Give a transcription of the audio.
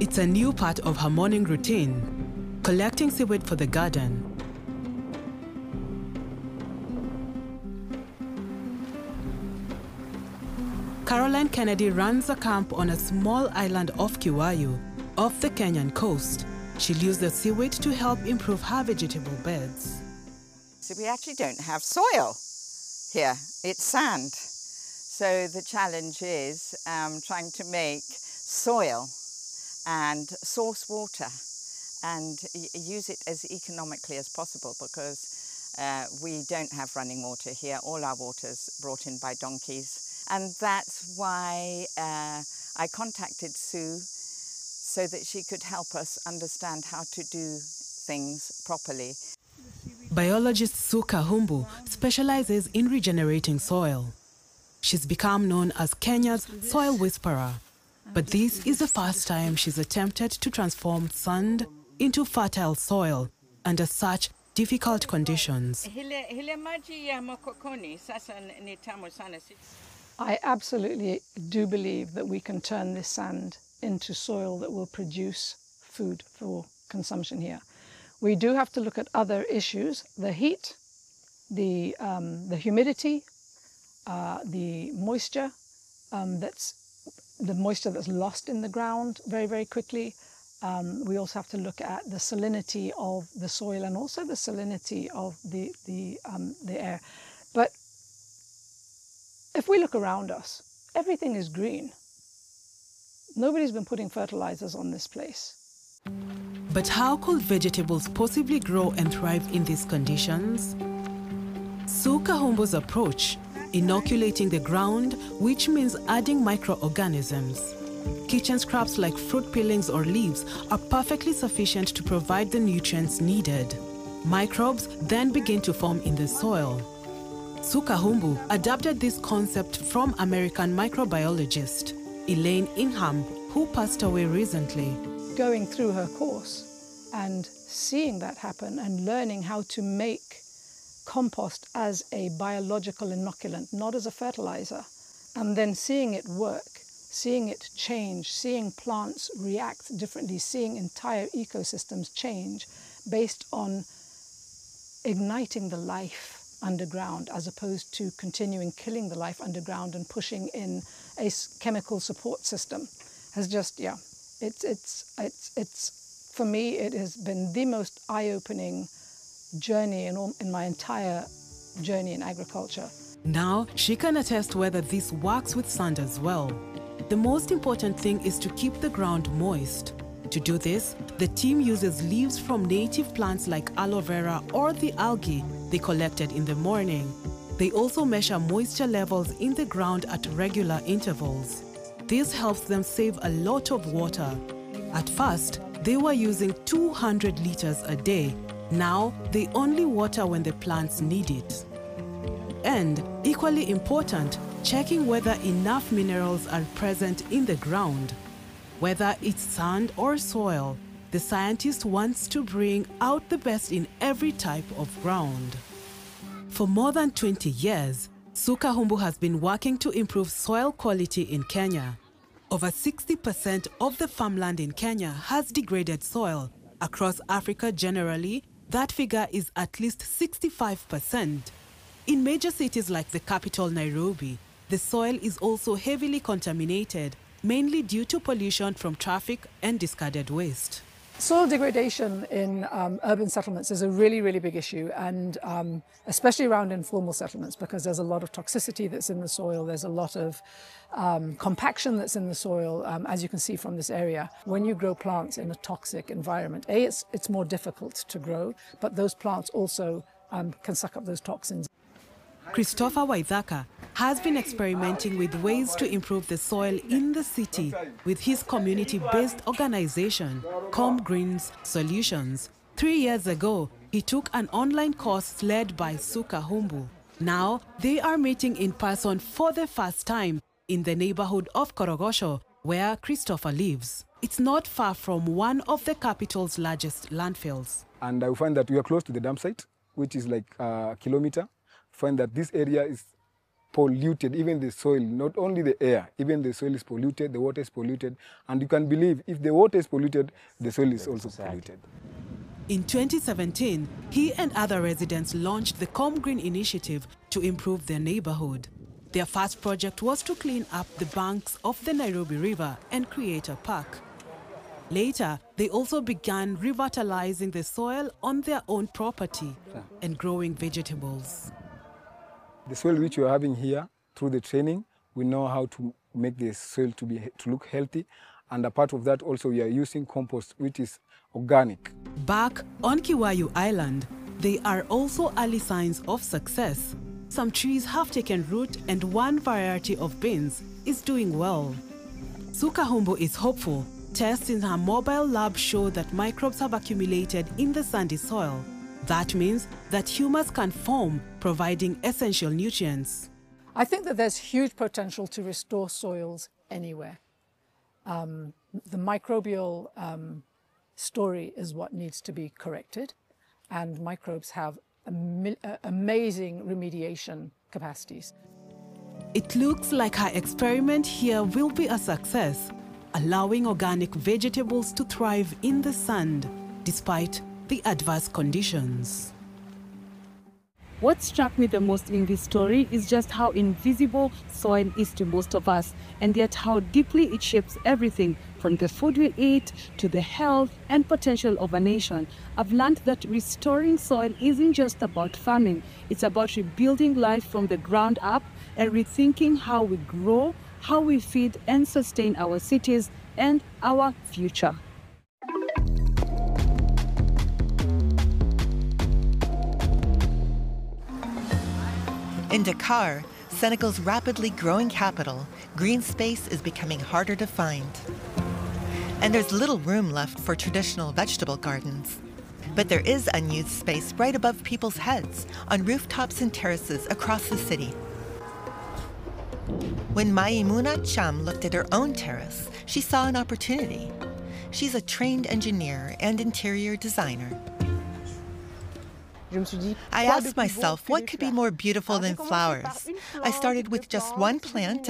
It's a new part of her morning routine, collecting seaweed for the garden. Caroline Kennedy runs a camp on a small island off Kiwayu, off the Kenyan coast. She'll use the seaweed to help improve her vegetable beds. So we actually don't have soil here, it's sand. So the challenge is trying to make soil and source water and use it as economically as possible, because we don't have running water here. All our water's brought in by donkeys. And that's why I contacted Sue, so that she could help us understand how to do things properly. Biologist Sue Kahumbu specializes in regenerating soil. She's become known as Kenya's soil whisperer. But this is the first time she's attempted to transform sand into fertile soil under such difficult conditions. I absolutely do believe that we can turn this sand into soil that will produce food for consumption here. We do have to look at other issues: the heat, the humidity, the moisture that's lost in the ground very, very quickly. We also have to look at the salinity of the soil and also the salinity of the air. But if we look around us, everything is green. Nobody's been putting fertilizers on this place. But how could vegetables possibly grow and thrive in these conditions? Sue Kahumbu's approach: inoculating the ground, which means adding microorganisms. Kitchen scraps like fruit peelings or leaves are perfectly sufficient to provide the nutrients needed. Microbes then begin to form in the soil. Sue Kahumbu adapted this concept from American microbiologist Elaine Ingham, who passed away recently. Going through her course and seeing that happen and learning how to make compost as a biological inoculant, not as a fertilizer, and then seeing it work, seeing it change, seeing plants react differently, seeing entire ecosystems change based on igniting the life underground as opposed to continuing killing the life underground and pushing in a chemical support system, has just, it's for me, it has been the most eye-opening journey in my entire journey in agriculture. Now she can attest whether this works with sand as well. The most important thing is to keep the ground moist. To do this, the team uses leaves from native plants like aloe vera or the algae they collected in the morning. They also measure moisture levels in the ground at regular intervals. This helps them save a lot of water. At first, they were using 200 liters a day. Now, they only water when the plants need it. And, equally important, checking whether enough minerals are present in the ground. Whether it's sand or soil, the scientist wants to bring out the best in every type of ground. For more than 20 years, Sue Kahumbu has been working to improve soil quality in Kenya. Over 60% of the farmland in Kenya has degraded soil. Across Africa generally, that figure is at least 65%. In major cities like the capital Nairobi, the soil is also heavily contaminated, mainly due to pollution from traffic and discarded waste. Soil degradation in urban settlements is a really, really big issue, and especially around informal settlements, because there's a lot of toxicity that's in the soil, there's a lot of compaction that's in the soil, as you can see from this area. When you grow plants in a toxic environment, it's more difficult to grow, but those plants also can suck up those toxins. Christopher Waithaka has been experimenting with ways to improve the soil in the city with his community-based organization, ComGreens Solutions. 3 years ago, he took an online course led by Sue Kahumbu. Now, they are meeting in person for the first time in the neighborhood of Korogosho, where Christopher lives. It's not far from one of the capital's largest landfills. And I find that we are close to the dump site, which is like a kilometer. Find that this area is polluted, even the soil, not only the air, even the soil is polluted, the water is polluted, and you can believe if the water is polluted, the soil is also polluted. In 2017, he and other residents launched the Com Green initiative to improve their neighborhood. Their first project was to clean up the banks of the Nairobi River and create a park. Later, they also began revitalizing the soil on their own property and growing vegetables. The soil which we are having here, through the training, we know how to make the soil to look healthy. And a part of that also we are using compost, which is organic. Back on Kiwayu Island, there are also early signs of success. Some trees have taken root and one variety of beans is doing well. Sukahumbu is hopeful. Tests in her mobile lab show that microbes have accumulated in the sandy soil. That means that humus can form, providing essential nutrients. I think that there's huge potential to restore soils anywhere. The microbial story is what needs to be corrected, and microbes have amazing remediation capacities. It looks like her experiment here will be a success, allowing organic vegetables to thrive in the sand despite the adverse conditions. What struck me the most in this story is just how invisible soil is to most of us, and yet how deeply it shapes everything from the food we eat to the health and potential of a nation. I've learned that restoring soil isn't just about farming, it's about rebuilding life from the ground up and rethinking how we grow, how we feed and sustain our cities and our future. In Dakar, Senegal's rapidly growing capital, green space is becoming harder to find. And there's little room left for traditional vegetable gardens. But there is unused space right above people's heads, on rooftops and terraces across the city. When Maimouna Cham looked at her own terrace, she saw an opportunity. She's a trained engineer and interior designer. I asked myself, what could be more beautiful than flowers? I started with just one plant